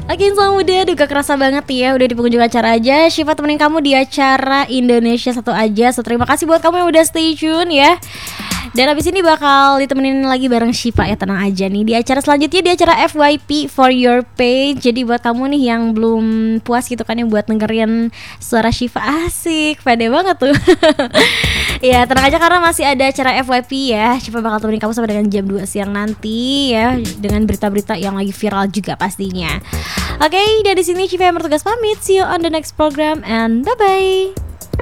Oke, insan muda, duga kerasa banget ya udah di penghujung acara aja. Syifa temenin kamu di acara Indonesia Satu Aja. So, terima kasih buat kamu yang udah stay tune ya. Dan abis ini bakal ditemenin lagi bareng Syifa ya, tenang aja nih. Di acara selanjutnya, di acara FYP For Your Page. Jadi buat kamu nih yang belum puas gitu kan, yang buat dengerin suara Syifa, asik, pede banget tuh. Ya tenang aja karena masih ada acara FYP ya. Syifa bakal temenin kamu sampai dengan jam 2 siang nanti ya, dengan berita-berita yang lagi viral juga pastinya. Oke, dari sini Syifa yang bertugas pamit. See you on the next program and bye-bye.